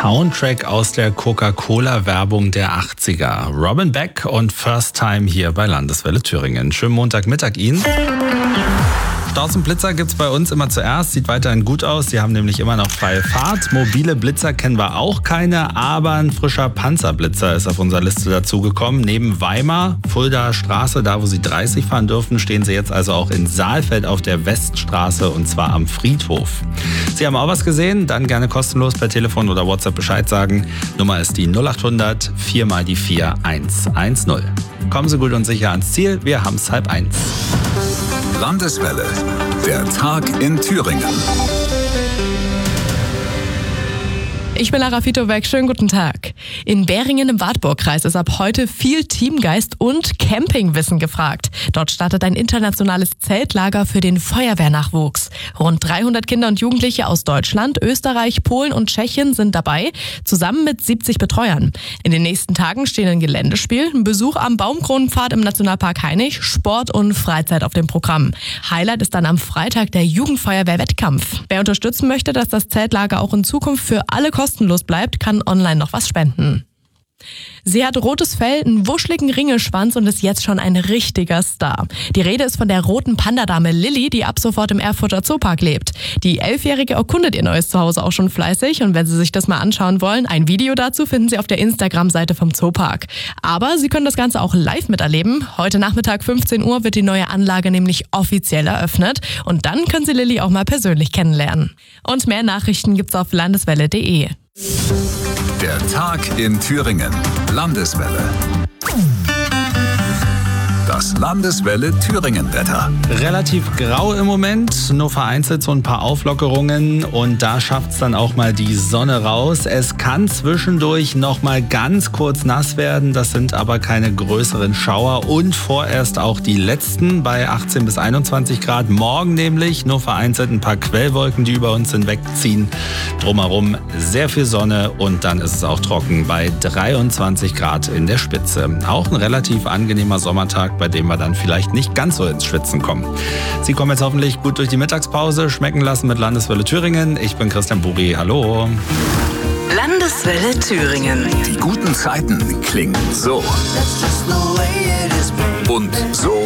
Soundtrack aus der Coca-Cola-Werbung der 80er. Robin Beck und First Time hier bei Landeswelle Thüringen. Schönen Montagmittag Ihnen. Staus und Blitzer gibt's bei uns immer zuerst. Sieht weiterhin gut aus. Sie haben nämlich immer noch freie Fahrt. Mobile Blitzer kennen wir auch keine, aber ein frischer Panzerblitzer ist auf unserer Liste dazugekommen. Neben Weimar, Fuldaer Straße, da wo Sie 30 fahren dürfen, stehen Sie jetzt also auch in Saalfeld auf der Weststraße und zwar am Friedhof. Sie haben auch was gesehen? Dann gerne kostenlos per Telefon oder WhatsApp Bescheid sagen. Nummer ist die 0800 4 mal die 4 110. Kommen Sie gut und sicher ans Ziel. Wir haben's 12:30. Landeswelle, der Tag in Thüringen. Ich bin Lara Fitobeck, schönen guten Tag. In Beringen im Wartburgkreis ist ab heute viel Teamgeist und Campingwissen gefragt. Dort startet ein internationales Zeltlager für den Feuerwehrnachwuchs. Rund 300 Kinder und Jugendliche aus Deutschland, Österreich, Polen und Tschechien sind dabei, zusammen mit 70 Betreuern. In den nächsten Tagen stehen ein Geländespiel, ein Besuch am Baumkronenpfad im Nationalpark Hainich, Sport und Freizeit auf dem Programm. Highlight ist dann am Freitag der Jugendfeuerwehr-Wettkampf. Wer unterstützen möchte, dass das Zeltlager auch in Zukunft für alle kostenlos bleibt, kann online noch was spenden. Sie hat rotes Fell, einen wuscheligen Ringelschwanz und ist jetzt schon ein richtiger Star. Die Rede ist von der roten Pandadame Lilly, die ab sofort im Erfurter Zoopark lebt. Die 11-Jährige erkundet ihr neues Zuhause auch schon fleißig und wenn Sie sich das mal anschauen wollen, ein Video dazu finden Sie auf der Instagram-Seite vom Zoopark. Aber Sie können das Ganze auch live miterleben. Heute Nachmittag 15 Uhr wird die neue Anlage nämlich offiziell eröffnet und dann können Sie Lilly auch mal persönlich kennenlernen. Und mehr Nachrichten gibt's auf landeswelle.de. Der Tag in Thüringen. Landeswelle. Das Landeswelle Thüringen-Wetter. Relativ grau im Moment, nur vereinzelt so ein paar Auflockerungen und da schafft's dann auch mal die Sonne raus. Es kann zwischendurch noch mal ganz kurz nass werden, das sind aber keine größeren Schauer und vorerst auch die letzten bei 18 bis 21 Grad. Morgen nämlich nur vereinzelt ein paar Quellwolken, die über uns hinwegziehen. Drumherum sehr viel Sonne und dann ist es auch trocken bei 23 Grad in der Spitze. Auch ein relativ angenehmer Sommertag, bei dem wir dann vielleicht nicht ganz so ins Schwitzen kommen. Sie kommen jetzt hoffentlich gut durch die Mittagspause, schmecken lassen mit Landeswelle Thüringen. Ich bin Christian Buri, hallo. Landeswelle Thüringen. Die guten Zeiten klingen so. Und so.